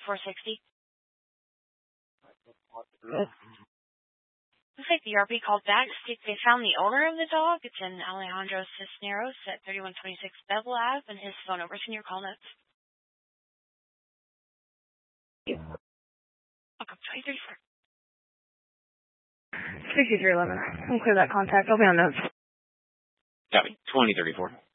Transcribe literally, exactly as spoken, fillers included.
four sixty. Looks like the R P called back. They found the owner of the dog. It's in Alejandro Cisneros at thirty-one twenty-six Bevel Ave, and his phone number's in your call notes. Welcome, twenty thirty-four. sixty-three eleven. I'm clear that contact. I'll be on notes. Copy. twenty thirty-four.